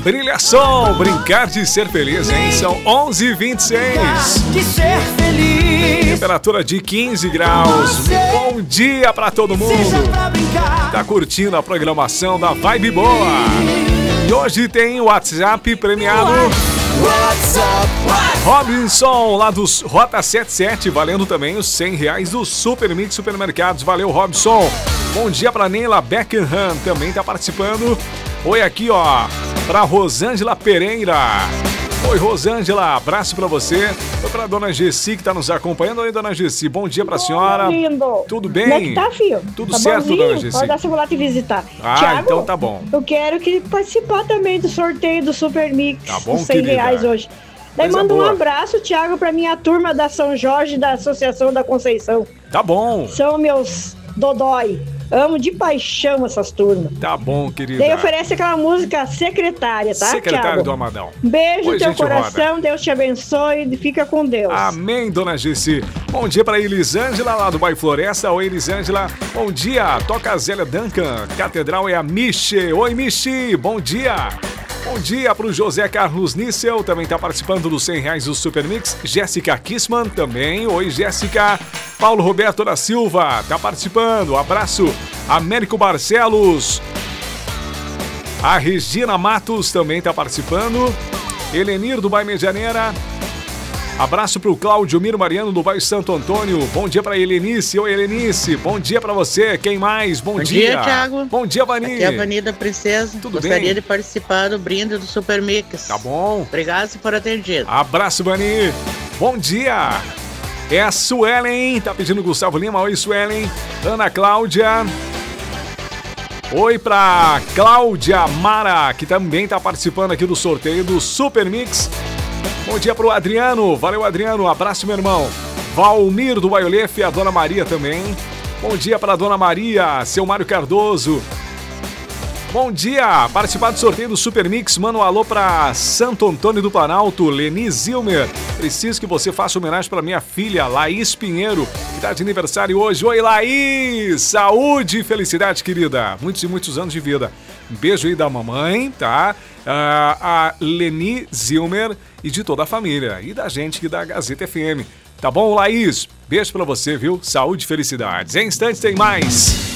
Brilhação, brincar de ser feliz, hein? São 11h26. De ser feliz. Temperatura de 15 graus. Bom dia pra todo mundo. Tá curtindo a programação da Vibe Boa. E hoje tem o WhatsApp premiado. Robinson, lá dos Rota 77, valendo também os R$100 do Super Mix Supermercados. Valeu, Robinson. Bom dia pra Neila Beckham, também tá participando. Oi aqui, ó, pra Rosângela Pereira. Oi, Rosângela, abraço pra você. Oi pra dona Gessi, que tá nos acompanhando. Oi, dona Gessi, bom dia pra senhora. Lindo. Tudo bem? Como é que tá, filho? Tudo tá certo, bonzinho? dona Gessi? Pode dar, eu vou lá te visitar. Ah, então tá bom. Eu quero que participar também do sorteio do Super Mix. Tá bom, os R$100 hoje. Daí Coisa manda boa. um abraço, Thiago, pra minha turma da São Jorge da Associação da Conceição. Tá bom. São meus dodói. Amo de paixão essas turmas. Tá bom, querida. Daí oferece aquela música Secretária, tá, Secretário Thiago? do Amadão. Beijo Oi, no teu gente, coração, roda. Deus te abençoe e fica com Deus. Amém, dona Gessi. Bom dia pra Elisângela, lá do Bairro Floresta. Oi, Elisângela. Bom dia. Toca a Zélia Duncan. Catedral é a Michi. Oi, Michi. Bom dia. Bom dia pro José Carlos Nissel, também tá participando dos R$100 do Super Mix. Jéssica Kissman também. Oi, Jéssica. Paulo Roberto da Silva tá participando. Abraço. Américo Barcelos. A Regina Matos também tá participando. Helenir do Bairro Medianeira. Abraço pro Cláudio Miro Mariano do bairro Santo Antônio. Bom dia pra Helenice. Oi, Helenice. Bom dia pra você. Quem mais? Bom dia. Bom dia, Thiago. Bom dia, Vani. Aqui é a Vani da Princesa. Tudo Gostaria bem? de participar do brinde do Super Mix. Tá bom. Obrigado por atendido. Abraço, Vani. Bom dia. É a Suelen. Tá pedindo Gustavo Lima. Oi, Suelen. Ana Cláudia. Oi pra Cláudia Mara, que também tá participando aqui do sorteio do Super Mix. Bom dia pro Adriano. Valeu, Adriano. Abraço, meu irmão. Valmir do Baiolef, a Dona Maria também. Bom dia pra Dona Maria, seu Mário Cardoso. Bom dia. Participar do sorteio do Super Mix. Manda um alô pra Santo Antônio do Planalto, Leni Zilmer. Preciso que você faça homenagem pra minha filha, Laís Pinheiro, que tá de aniversário hoje. Oi, Laís. Saúde e felicidade, querida. Muitos e muitos anos de vida. Um beijo aí da mamãe, tá? A Leni Zilmer e de toda a família. E da gente aqui da Gazeta FM. Tá bom, Laís? Beijo pra você, viu? Saúde e felicidades. Em instantes tem mais.